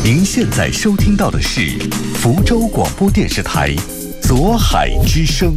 您现在收听到的是福州广播电视台左海之声。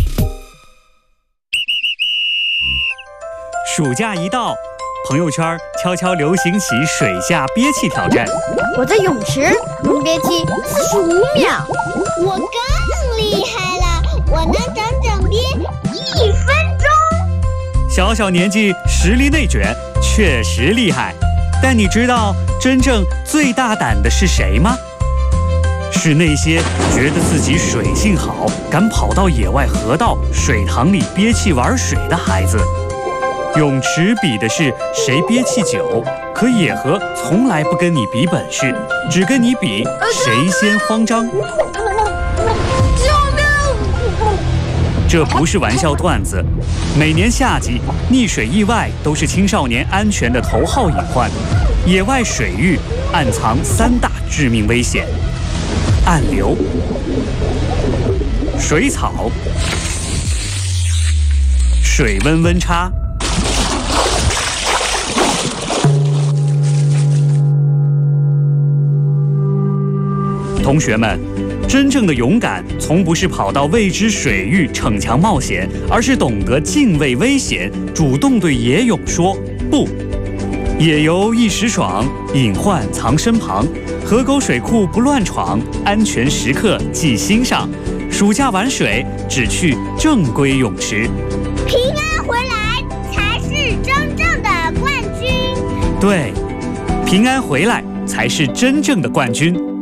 暑假一到，朋友圈悄悄流行起水下憋气挑战。 我在泳池能憋气45秒， 我更厉害了，我能整憋1分钟。 小小年纪实力内卷，确实厉害。但你知道真正最大胆的是谁吗？是那些觉得自己水性好，敢跑到野外河道、水塘里憋气玩水的孩子。泳池比的是谁憋气久，可野河从来不跟你比本事，只跟你比谁先慌张。 救命！ 这不是玩笑段子，每年夏季溺水意外都是青少年安全的头号隐患。野外水域暗藏3大致命危险：暗流、水草、水温温差。同学们，真正的勇敢从不是跑到未知水域逞强冒险，而是懂得敬畏危险，主动对野泳说不。野游一时爽，隐患藏身旁，河沟水库不乱闯，安全时刻记心上。暑假玩水只去正规泳池， 平安回来才是真正的冠军。 对，平安回来才是真正的冠军。